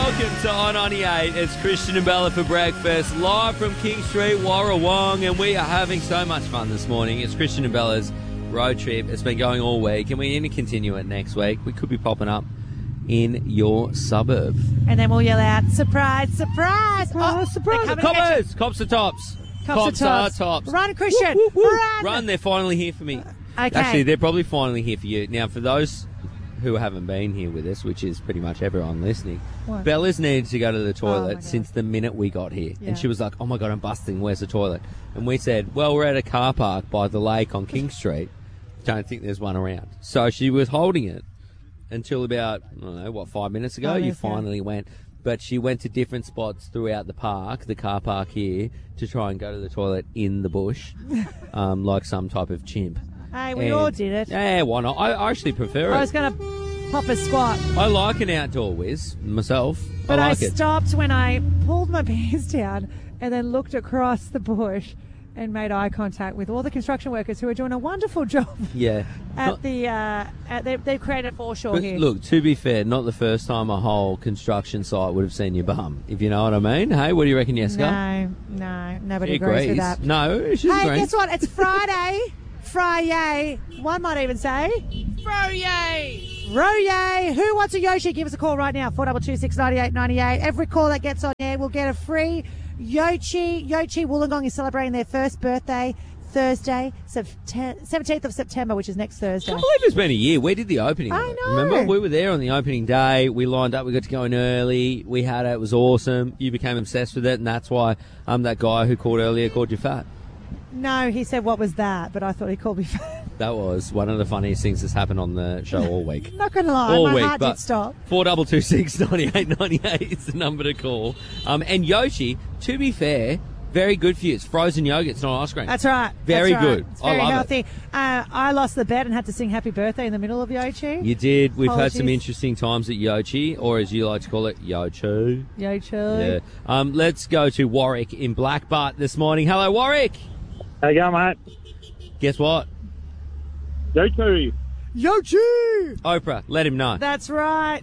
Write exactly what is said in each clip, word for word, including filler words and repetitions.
Welcome to I ninety-eight. It's Christian and Bella for breakfast, live from King Street, Warrawong, and we are having so much fun this morning. It's Christian and Bella's road trip. It's been going all week, and we're going to continue it next week. We could be popping up in your suburb. And then we'll yell out, surprise, surprise. Surprise, oh, surprise. Coppers, cops are tops. Cops, cops are, are tops. tops. Run, Christian. Woo, woo, woo. Run. Run, they're finally here for me. Okay. Actually, they're probably finally here for you. Now, for those who haven't been here with us, which is pretty much everyone listening, what? Bella's needed to go to the toilet oh since the minute we got here. Yeah. And she was like, oh my God, I'm busting. Where's the toilet? And we said, well, we're at a car park by the lake on King Street. Don't think there's one around. So she was holding it until about, I don't know, what, five minutes ago? Oh, you yes, finally yeah. went. But she went to different spots throughout the park, the car park here, to try and go to the toilet in the bush, um, like some type of chimp. Hey, we And- all did it. Yeah, why not? I, I actually prefer it. I was going to pop a squat. I like an outdoor whiz myself. But I I, like it. stopped when I pulled my pants down and then looked across the bush and made eye contact with all the construction workers who are doing a wonderful job Yeah. at Not- the, uh, at they, they've created foreshore but here. look, to be fair, not the first time a whole construction site would have seen your bum, if you know what I mean. Hey, what do you reckon, Jessica? No, no, nobody She agrees with agrees. that. No, she Hey, agrees. guess what? It's Friday. Friday. One might even say. Froyay. Royay. Who wants a Yoshi? Give us a call right now. four two two six, nine eight nine eight. Every call that gets on air will get a free Yoshi. Yoshi Wollongong is celebrating their first birthday Thursday, seventeenth of September, which is next Thursday. I can't believe it's been a year. We did the opening. I of it. know. Remember? We were there on the opening day. We lined up. We got to go in early. We had it. It was awesome. You became obsessed with it, and that's why um, that guy who called earlier called you fat. No, he said, what was that? But I thought he called me fat. That was one of the funniest things that's happened on the show all week. Not going to lie, all my week, heart but did stop. four two two six, nine eight nine eight is the number to call. Um, and Yoshi, to be fair, very good for you. It's frozen yogurt. It's not ice cream. That's right. Very That's right. good. It's I very love healthy. it. Uh, I lost the bet and had to sing happy birthday in the middle of Yochi. You did. We've had some Apologies. interesting times at Yochi, or as you like to call it, Yochi. Yochi. Yeah. Um, let's go to Warwick in Blackbutt this morning. Hello, Warwick. How you going, mate? Guess what? Yochi. Yochi! Oprah. Let him know. That's right.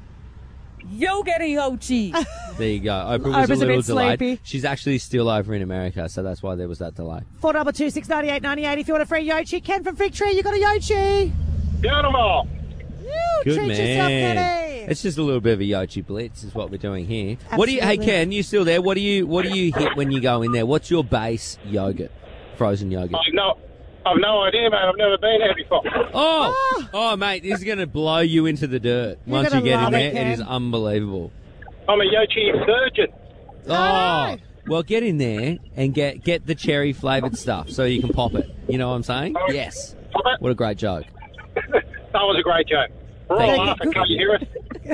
Yo, get a Yochi. There you go. Oprah was Oprah's a a little bit delayed. sleepy. She's actually still over in America, so that's why there was that delay. four two two six, nine eight nine eight if you want a free Yochi. Ken from Fig Tree, you got a Yochi. Beautiful. You Good treat man. yourself, Kenny. It's just a little bit of a Yochi blitz is what we're doing here. What do you? Hey Absolutely. Ken, you still there? What do you? What do you hit when you go in there? What's your base yogurt? Frozen yogurt. I've no, I've no idea, mate. I've never been here before. Oh, oh, mate, this is going to blow you into the dirt You're once you gonna get in love there. it, It Ken. is unbelievable. I'm a Yochi surgeon. Oh, well, get in there and get get the cherry flavoured stuff so you can pop it. You know what I'm saying? Oh. Yes. Pop it. What a great joke. That was a great joke. We're Thank all you. laughing. Can't you hear us?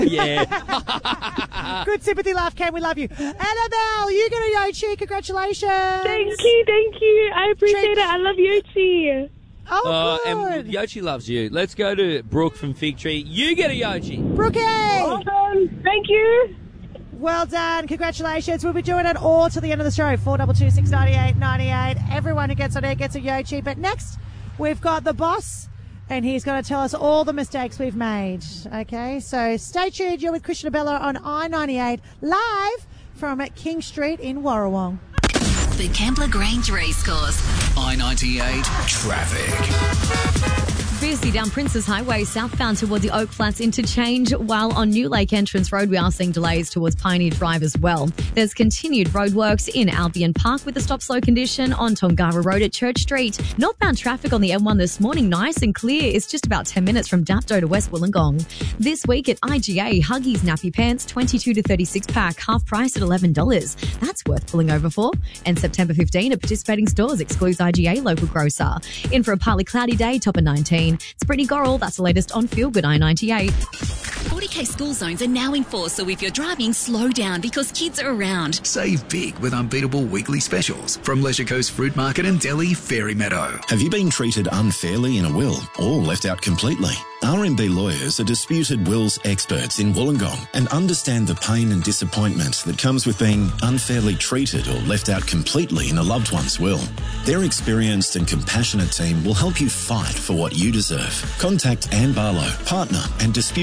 Yeah. Good sympathy laugh, Ken. We love you. Annabelle, you get a Yochi. Congratulations. Thank you, thank you. I appreciate Treat- it. I love Yochi. Oh, Uh, good. and Yochi loves you. Let's go to Brooke from Fig Tree. You get a Yochi. Brookie. Awesome. Thank you. Well done. Congratulations. We'll be doing it all to the end of the show. four two two six, nine eight nine eight. Everyone who gets on air gets a Yochi. But next, we've got the boss, and he's going to tell us all the mistakes we've made. Okay, so stay tuned. You're with Christian and Bella on I ninety-eight, live from King Street in Warrawong. The Kembla Grange Racecourse. I ninety-eight traffic. Busy down Princes Highway, southbound toward the Oak Flats interchange, while on New Lake Entrance Road, we are seeing delays towards Pioneer Drive as well. There's continued roadworks in Albion Park with a stop-slow condition on Tongara Road at Church Street. Northbound traffic on the M one this morning, nice and clear. It's just about ten minutes from Dapto to West Wollongong. This week at I G A, Huggies Nappy Pants, twenty-two to thirty-six pack, half price at eleven dollars. That's worth pulling over for. And September fifteenth at participating stores, excludes I G A local grocer. In for a partly cloudy day, top of nineteen. It's Brittany Gorrell. That's the latest on Feel Good I ninety-eight. forty K school zones are now in force, so if you're driving, slow down because kids are around. Save big with unbeatable weekly specials from Leisure Coast Fruit Market and Delhi Fairy Meadow. Have you been treated unfairly in a will or left out completely? R M B Lawyers are disputed wills experts in Wollongong and understand the pain and disappointment that comes with being unfairly treated or left out completely in a loved one's will. Their experienced and compassionate team will help you fight for what you deserve. Contact Anne Barlow, partner and disputed wills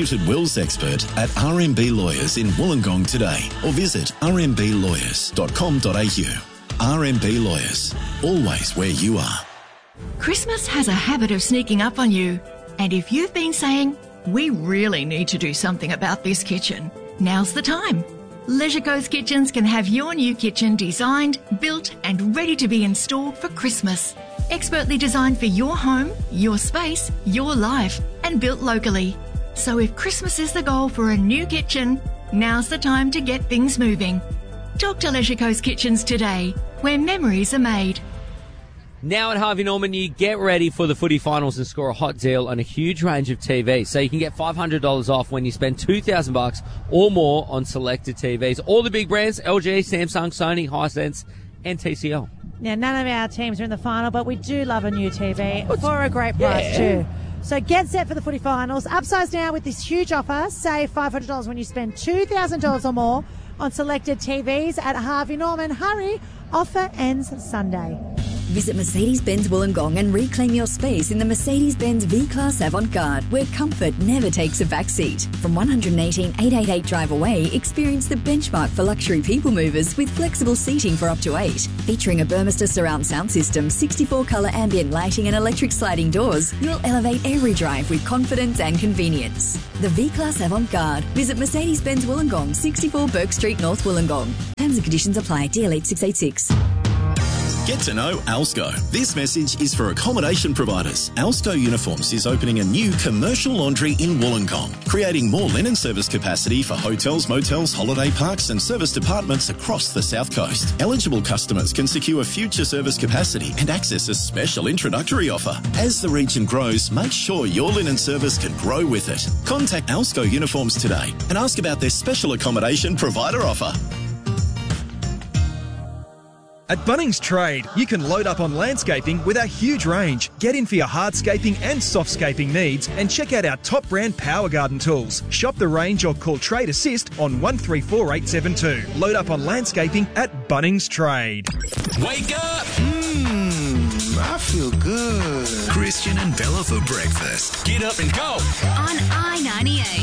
wills expert at R M B Lawyers in Wollongong today or visit r m b lawyers dot com dot a u. R M B Lawyers, always where you are. Christmas has a habit of sneaking up on you. And if you've been saying, we really need to do something about this kitchen, now's the time. Leisure Coast Kitchens can have your new kitchen designed, built and ready to be installed for Christmas. Expertly designed for your home, your space, your life and built locally. So if Christmas is the goal for a new kitchen, now's the time to get things moving. Talk to Leisure Coast Kitchens today, where memories are made. Now at Harvey Norman, you get ready for the footy finals and score a hot deal on a huge range of T Vs. So you can get five hundred dollars off when you spend two thousand dollars or more on selected T Vs. All the big brands, L G, Samsung, Sony, Hisense and T C L. Now, none of our teams are in the final, but we do love a new T V for a great price yeah. too. So get set for the footy finals. Upsize now with this huge offer. Save five hundred dollars when you spend two thousand dollars or more on selected T Vs at Harvey Norman. Hurry, offer ends Sunday. Visit Mercedes-Benz Wollongong and reclaim your space in the Mercedes-Benz V-Class Avant-Garde, where comfort never takes a backseat. From one eighteen eight eighty-eight Drive Away, experience the benchmark for luxury people movers with flexible seating for up to eight. Featuring a Burmester surround sound system, sixty-four colour ambient lighting and electric sliding doors, you'll elevate every drive with confidence and convenience. The V-Class Avant-Garde. Visit Mercedes-Benz Wollongong, sixty-four Burke Street, North Wollongong. Terms and conditions apply. D L eight six eight six. Get to know Alsco. This message is for accommodation providers. Alsco Uniforms is opening a new commercial laundry in Wollongong, creating more linen service capacity for hotels, motels, holiday parks and service departments across the South Coast. Eligible customers can secure future service capacity and access a special introductory offer. As the region grows, make sure your linen service can grow with it. Contact Alsco Uniforms today and ask about their special accommodation provider offer. At Bunnings Trade, you can load up on landscaping with our huge range. Get in for your hardscaping and softscaping needs and check out our top brand Power Garden tools. Shop the range or call Trade Assist on one three four eight seven two. Load up on landscaping at Bunnings Trade. Wake up! Mmm, I feel good. Christian and Bella for breakfast. Get up and go. On I ninety-eight.